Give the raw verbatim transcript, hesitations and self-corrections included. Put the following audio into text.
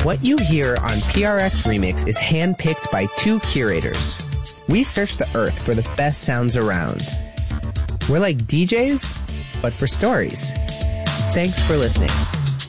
What you hear on P R X Remix is handpicked by two curators. We search the earth for the best sounds around. We're like D Js, but for stories. Thanks for listening.